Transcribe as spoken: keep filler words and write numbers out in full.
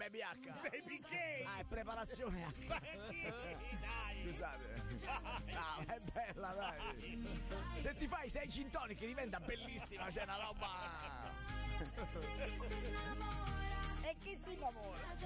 Baby H? Baby K! Ah, è preparazione H. Dai! Scusate. No, è bella, dai. Se ti fai sei gin tonic diventa bellissima, c'è una roba. E chi si innamora?